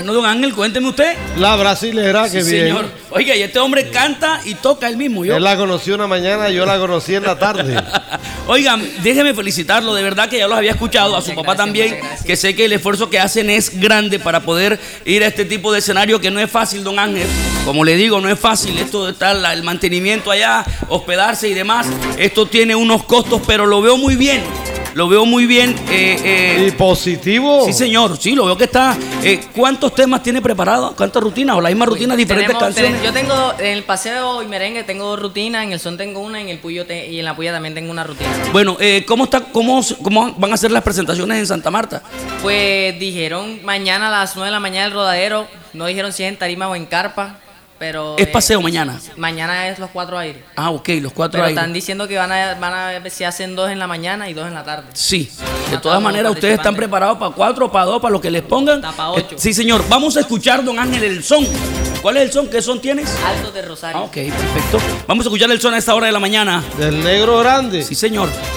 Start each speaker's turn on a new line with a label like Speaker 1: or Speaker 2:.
Speaker 1: Bueno, don Ángel, cuénteme usted.
Speaker 2: La brasilera, que
Speaker 1: Sí,
Speaker 2: bien.
Speaker 1: señor. Oiga, y este hombre canta y toca él mismo.
Speaker 2: Él la conoció una mañana, yo la conocí en la tarde.
Speaker 1: Oigan, déjeme felicitarlo, de verdad que ya los había escuchado, a su papá también, que sé que el esfuerzo que hacen es grande para poder ir a este tipo de escenario que no es fácil, don Ángel. Como le digo, no es fácil esto de estar el mantenimiento allá, hospedarse y demás. Esto tiene unos costos, pero lo veo muy bien. Lo veo muy bien.
Speaker 2: ¿Y positivo?
Speaker 1: Sí, señor, sí, lo veo que está. ¿Cuántos temas tiene preparado? ¿Cuántas rutinas? ¿O la misma rutina, diferentes canciones?
Speaker 3: Yo tengo en el paseo y merengue tengo 2 rutinas, en el son tengo una, en el puyo y en la puya también tengo una rutina.
Speaker 1: Bueno, ¿cómo van a ser las presentaciones en Santa Marta?
Speaker 3: Pues dijeron mañana a las 9 de la mañana el rodadero, no dijeron si es en tarima o en carpa, pero...
Speaker 1: Es paseo mañana.
Speaker 3: Mañana es los 4 aires.
Speaker 1: Ah, ok, los 4
Speaker 3: Pero
Speaker 1: aires.
Speaker 3: están diciendo que van a ver si hacen 2 en la mañana y 2 en la tarde.
Speaker 1: Sí, de todas maneras ustedes están preparados para 4, para 2, para lo que les pongan.
Speaker 3: Para 8.
Speaker 1: Sí, señor. Vamos a escuchar, don Ángel, el son. ¿Cuál es el son? ¿Qué son tienes?
Speaker 3: Altos de Rosario.
Speaker 1: Ah, ok, perfecto. Vamos a escuchar el son a esta hora de la mañana.
Speaker 2: Del Negro Grande.
Speaker 1: Sí, señor.